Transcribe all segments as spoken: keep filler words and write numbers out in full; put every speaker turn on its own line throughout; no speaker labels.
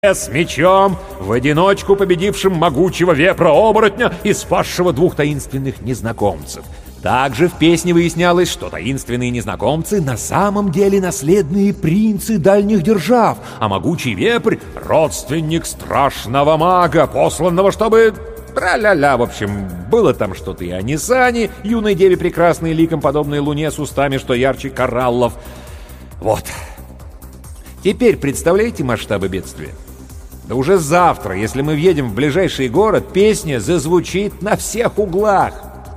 с мечом, в одиночку победившим могучего вепра-оборотня и спасшего двух таинственных незнакомцев. Также в песне выяснялось, что таинственные незнакомцы на самом деле наследные принцы дальних держав, а могучий вепрь — родственник страшного мага, посланного, чтобы... Тра-ля-ля, в общем, было там что-то и о Нисане, юной деве прекрасной, ликом подобной луне с устами, что ярче кораллов. Вот. Теперь представляете масштабы бедствия? Да уже завтра, если мы въедем в ближайший город, песня зазвучит на всех углах.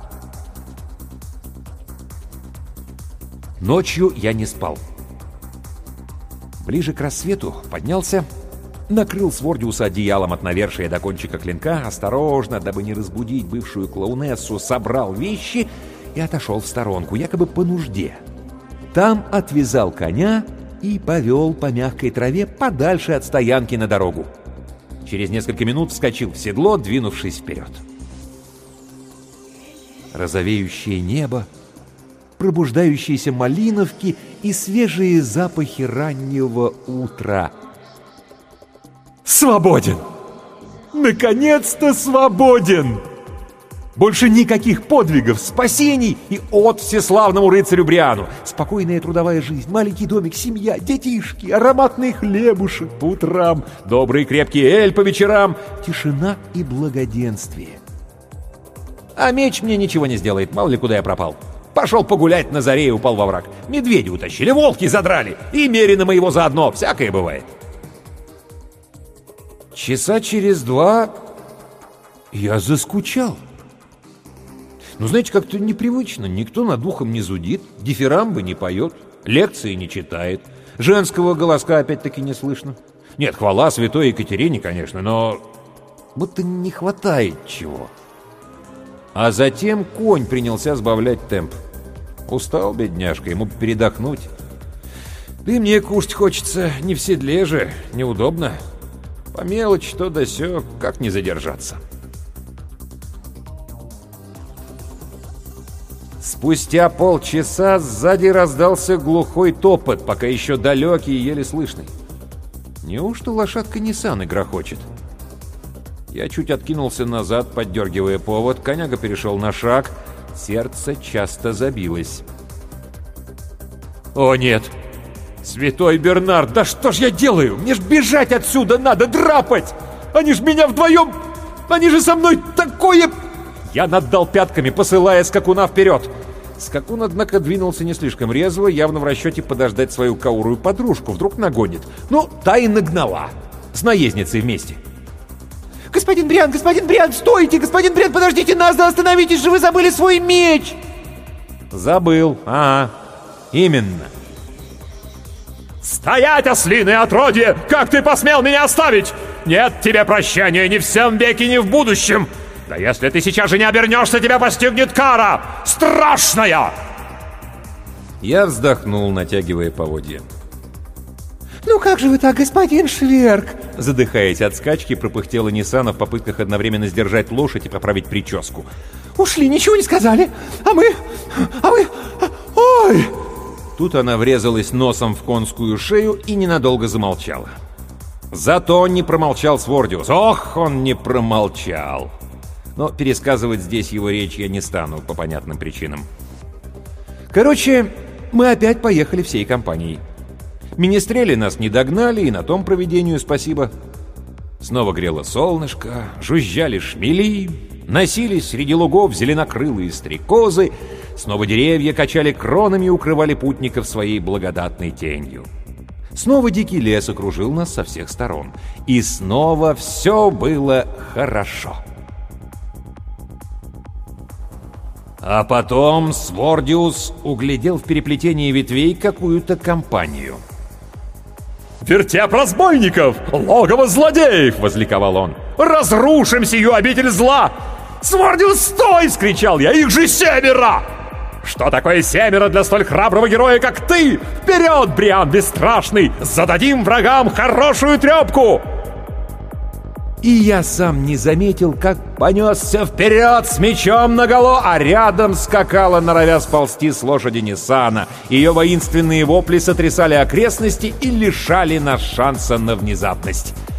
Ночью я не спал. Ближе к рассвету поднялся, накрыл Свордиуса одеялом от навершия до кончика клинка, осторожно, дабы не разбудить бывшую клоунессу, собрал вещи и отошел в сторонку, якобы по нужде. Там отвязал коня и повел по мягкой траве подальше от стоянки на дорогу. Через несколько минут вскочил в седло, двинувшись вперед. Розовеющее небо, пробуждающиеся малиновки и свежие запахи раннего утра. Свободен! Наконец-то свободен! Больше никаких подвигов, спасений и от всеславному рыцарю Бриану. Спокойная трудовая жизнь, маленький домик, семья, детишки, ароматный хлебушек по утрам, добрый крепкий эль по вечерам, тишина и благоденствие. А меч мне ничего не сделает, мало ли куда я пропал. Пошел погулять на заре и упал во враг. Медведи утащили, волки задрали, и мерина моего заодно, всякое бывает. Часа через два я заскучал. Ну, знаете, как-то непривычно. Никто над духом не зудит, дифирамбы не поет, лекции не читает, женского голоска опять-таки не слышно. Нет, хвала святой Екатерине, конечно, но будто не хватает чего. А затем конь принялся сбавлять темп. Устал, бедняжка, ему передохнуть. Да и мне кушать хочется, не в седле же, неудобно. По мелочи то да сё, как не задержаться. Спустя полчаса сзади раздался глухой топот, пока еще далекий и еле слышный. Неужто лошадка Нисаны грохочет? Я чуть откинулся назад, поддергивая повод, коняга перешел на шаг, сердце часто забилось. О нет! Святой Бернард, да что ж я делаю? Мне ж бежать отсюда надо, драпать! Они ж меня вдвоем... Они же со мной такое... Я наддал пятками, посылая скакуна вперед. Скакун, однако, двинулся не слишком резво, явно в расчете подождать свою каурую подружку, вдруг нагонит. Ну, та и нагнала. С наездницей вместе. «Господин Бриан, господин Бриан, стойте! Господин Бриан, подождите нас, да остановитесь же, вы забыли свой меч!» «Забыл, ага, именно». «Стоять, ослиное отродье! Как ты посмел меня оставить? Нет тебе прощения ни в сем веке, ни в будущем! Да если ты сейчас же не обернешься, тебя постигнет кара! Страшная!» Я вздохнул, натягивая поводья. «Ну как же вы так, господин Шверк?» Задыхаясь от скачки, пропыхтела Нисана в попытках одновременно сдержать лошадь и поправить прическу. «Ушли, ничего не сказали, а мы... а мы... ой!» Тут она врезалась носом в конскую шею и ненадолго замолчала. Зато не промолчал Свордиус. Ох, он не промолчал! Но пересказывать здесь его речь я не стану, по понятным причинам. Короче, мы опять поехали всей компанией. Министрели нас не догнали, и на том провидению спасибо. Снова грело солнышко, жужжали шмели, носились среди лугов зеленокрылые стрекозы, снова деревья качали кронами и укрывали путников своей благодатной тенью. Снова дикий лес окружил нас со всех сторон. И снова все было хорошо. А потом Свордиус углядел в переплетении ветвей какую-то компанию. «Вертеп разбойников! Логово злодеев!» — возликовал он. «Разрушим сию обитель зла!» «Свордиус, стой!» — вскричал я. «Их же семеро!» «Что такое семеро для столь храброго героя, как ты? Вперед, Бриан бесстрашный! Зададим врагам хорошую трепку!» И я сам не заметил, как понесся вперед с мечом наголо, а рядом скакала, норовя сползти с лошади Нисана. Ее воинственные вопли сотрясали окрестности и лишали нас шанса на внезапность.